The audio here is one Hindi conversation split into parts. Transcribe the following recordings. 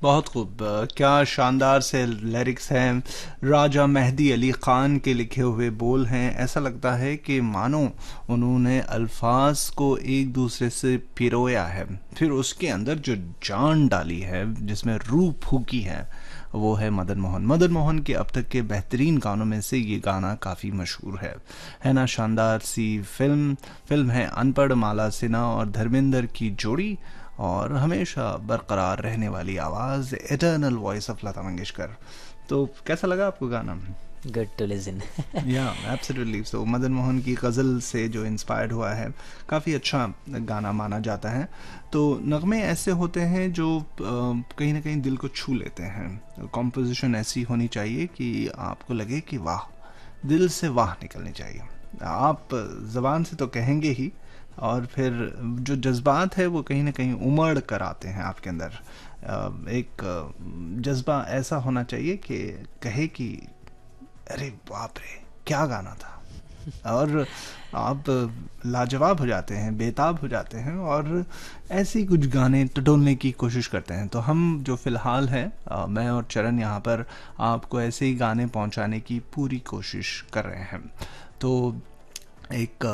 बहुत खूब। क्या शानदार से लिरिक्स हैं। राजा मेहदी अली ख़ान के लिखे हुए बोल हैं। ऐसा लगता है कि मानो उन्होंने अल्फाज को एक दूसरे से पिरोया है, फिर उसके अंदर जो जान डाली है, जिसमें रूह फूकी है, वो है मदन मोहन। मदन मोहन के अब तक के बेहतरीन गानों में से ये गाना काफ़ी मशहूर है ना। शानदार सी फिल्म है अनपढ़, माला सिन्हा और धर्मेंद्र की जोड़ी, और हमेशा बरकरार रहने वाली आवाज़, eternal voice of Lata Mangeshkar. तो कैसा लगा आपको गाना? Good to listen. या एब्सोल्युटली। सो मदन मोहन की गज़ल से जो इंस्पायर्ड हुआ है, काफ़ी अच्छा गाना माना जाता है। तो नगमे ऐसे होते हैं जो कहीं ना कहीं दिल को छू लेते हैं। कॉम्पोजिशन ऐसी होनी चाहिए कि आपको लगे कि वाह, दिल से वाह निकलनी चाहिए। आप ज़बान से तो कहेंगे ही, और फिर जो जज्बात है वो कहीं ना कहीं उमड़ कर आते हैं आपके अंदर। एक जज्बा ऐसा होना चाहिए कि कहे कि अरे बाप रे, क्या गाना था। और आप लाजवाब हो जाते हैं, बेताब हो जाते हैं, और ऐसे ही कुछ गाने टटोलने की कोशिश करते हैं। तो हम जो फ़िलहाल है, मैं और चरण यहाँ पर आपको ऐसे ही गाने पहुँचाने की पूरी कोशिश कर रहे हैं। तो एक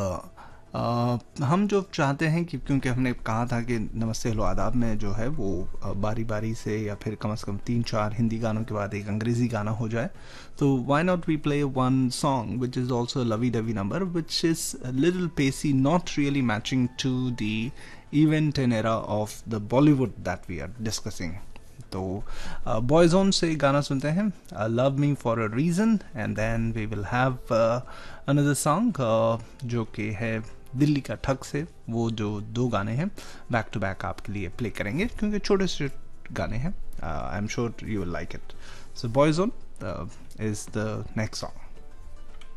हम जो चाहते हैं कि, क्योंकि हमने कहा था कि नमस्ते हेलो आदाब में जो है वो बारी बारी से, या फिर कम से कम 3-4 हिंदी गानों के बाद एक अंग्रेज़ी गाना हो जाए, तो why not we play one song which is also lovey dovey number, which is little Pesi, not really matching to the event and era of the Bollywood that we are discussing. तो बॉयज़ोन से गाना सुनते हैं, love me for a reason, and then we will have another song जो कि है दिल्ली का ठग से। वो जो 2 गाने हैं बैक टू बैक आपके लिए प्ले करेंगे, क्योंकि छोटे से गाने हैं। I am sure you will like it. So बॉयज़ोन is the next song.